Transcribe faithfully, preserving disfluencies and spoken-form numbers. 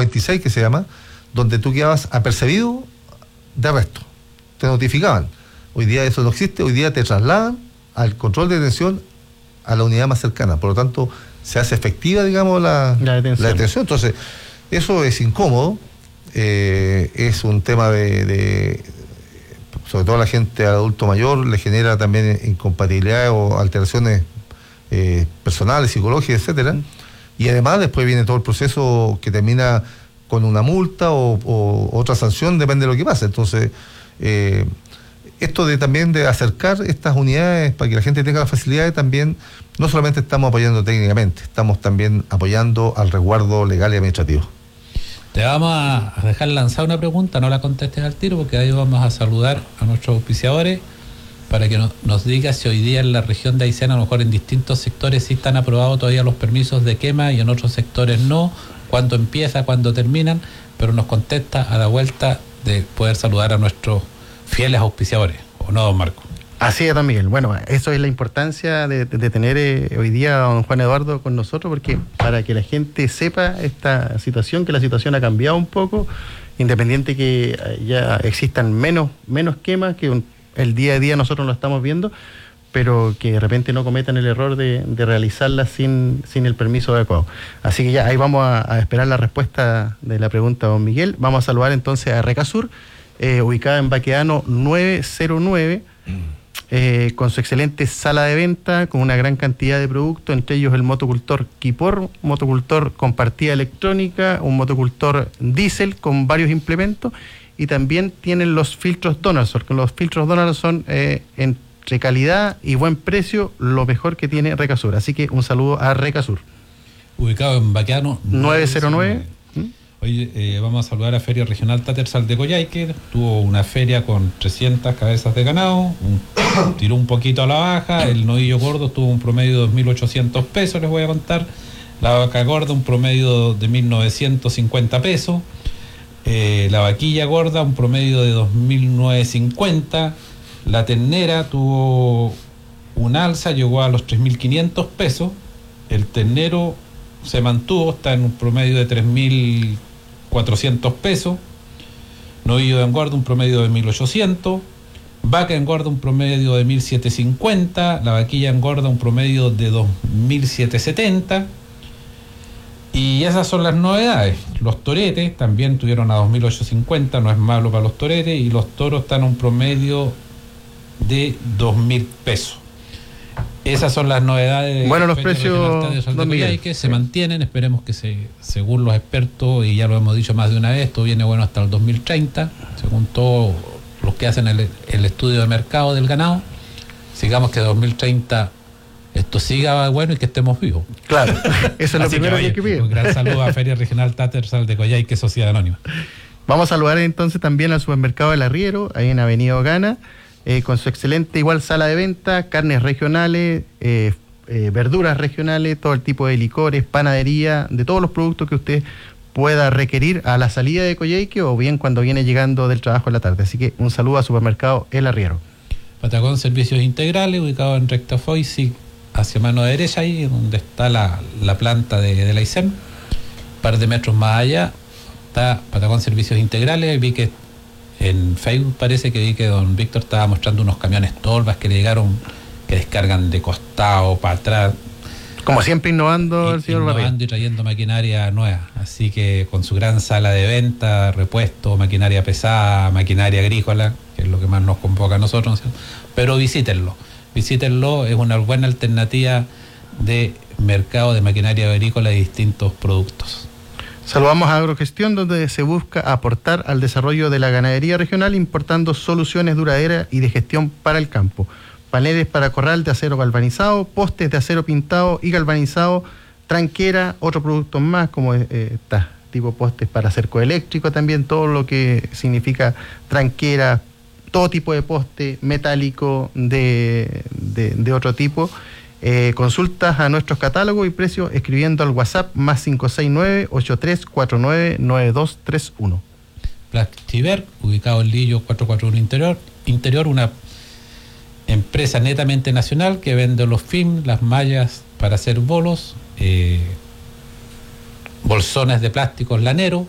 veintiséis que se llama, donde tú quedabas apercibido de arresto. Te notificaban. Hoy día eso no existe, hoy día te trasladan al control de detención a la unidad más cercana. Por lo tanto, se hace efectiva, digamos, la, la, detención. la detención. Entonces, eso es incómodo, eh, es un tema de, de, sobre todo a la gente adulto mayor, le genera también incompatibilidades o alteraciones eh, personales, psicológicas, etcétera. Mm. Y además después viene todo el proceso que termina con una multa o, o otra sanción, depende de lo que pase. Entonces, eh, esto de también de acercar estas unidades para que la gente tenga las facilidades, también no solamente estamos apoyando técnicamente, estamos también apoyando al resguardo legal y administrativo. Te vamos a dejar lanzar una pregunta, no la contestes al tiro, porque ahí vamos a saludar a nuestros auspiciadores para que nos, nos diga si hoy día en la región de Aysén, a lo mejor en distintos sectores sí están aprobados todavía los permisos de quema y en otros sectores no, cuándo empieza, cuándo terminan, pero nos contesta a la vuelta de poder saludar a nuestros fieles auspiciadores, ¿o no, don Marco? Así es, don Miguel. Bueno, eso es la importancia de, de tener eh, hoy día a don Juan Eduardo con nosotros, porque para que la gente sepa esta situación, que la situación ha cambiado un poco, independiente que ya existan menos, menos quemas, que un, el día a día nosotros lo estamos viendo, pero que de repente no cometan el error de, de realizarlas sin, sin el permiso adecuado. Así que ya ahí vamos a, a esperar la respuesta de la pregunta de don Miguel. Vamos a saludar entonces a Recasur, eh, ubicada en Baquedano nueve cero nueve, eh, con su excelente sala de venta, con una gran cantidad de productos, entre ellos el motocultor Kipor, motocultor con partida electrónica, un motocultor diésel con varios implementos, y también tienen los filtros Donaldson, que los filtros Donaldson son eh, entre calidad y buen precio, lo mejor que tiene Recasur. Así que un saludo a Recasur. Ubicado en Baquedano nueve cero nueve. Hoy eh, vamos a saludar a Feria Regional Tatersal de Coyhaique. Tuvo una feria con trescientas cabezas de ganado, un, tiró un poquito a la baja. El novillo gordo tuvo un promedio de dos mil ochocientos pesos, les voy a contar. La vaca gorda un promedio de mil novecientos cincuenta pesos. Eh, la vaquilla gorda un promedio de dos mil novecientos cincuenta. La ternera tuvo un alza, llegó a los tres mil quinientos pesos. El ternero se mantuvo, está en un promedio de tres mil cuatrocientos pesos. Novillo de engorda un promedio de mil ochocientos. Vaca engorda un promedio de mil setecientos cincuenta. La vaquilla engorda un promedio de dos mil setecientos setenta. Y esas son las novedades. Los toretes también tuvieron a dos mil ochocientos cincuenta, no es malo para los toretes, y los toros están a un promedio de dos mil pesos. Esas son las novedades. Bueno, los precios que se mantienen, esperemos que se, según los expertos, y ya lo hemos dicho más de una vez, esto viene bueno hasta el dos mil treinta, según todos los que hacen el, el estudio de mercado del ganado. Sigamos que dos mil treinta esto siga bueno y que estemos vivos. Claro, eso es lo primero que, oye, hay que pedir. Un gran saludo a Feria Regional Tatersal de Coyhaique, Sociedad Anónima. Vamos a saludar entonces también al supermercado El Arriero, ahí en Avenida Ogana, eh, con su excelente igual sala de venta, carnes regionales, eh, eh, verduras regionales, todo el tipo de licores, panadería, de todos los productos que usted pueda requerir a la salida de Coyhaique o bien cuando viene llegando del trabajo en la tarde. Así que un saludo a supermercado El Arriero. Patagón Servicios Integrales, ubicado en Recta Foisi, hacia mano derecha, ahí donde está la, la planta de, de la Aysén. Un par de metros más allá está Patagón Servicios Integrales. Vi que en Facebook parece que vi que don Víctor estaba mostrando unos camiones torbas que le llegaron, que descargan de costado para atrás. Como siempre innovando y, el señor Innovando Barriga. Y trayendo maquinaria nueva. Así que con su gran sala de venta, repuesto, maquinaria pesada, maquinaria agrícola, que es lo que más nos convoca a nosotros, ¿no? Pero visítenlo. Visítenlo, es una buena alternativa de mercado de maquinaria agrícola y distintos productos. Saludamos a Agrogestión, donde se busca aportar al desarrollo de la ganadería regional importando soluciones duraderas y de gestión para el campo. Paneles para corral de acero galvanizado, postes de acero pintado y galvanizado, tranquera, otros productos más como eh, está, tipo postes para cerco eléctrico también, todo lo que significa tranquera, todo tipo de poste metálico de, de, de otro tipo. Eh, consultas a nuestros catálogos y precios escribiendo al WhatsApp más cinco seis nueve, ocho tres cuatro nueve, nueve dos tres uno. Plastiver, ubicado en Lillo cuatrocientos cuarenta y uno Interior, Interior, una empresa netamente nacional que vende los films, las mallas para hacer bolos, eh, bolsones de plásticos laneros,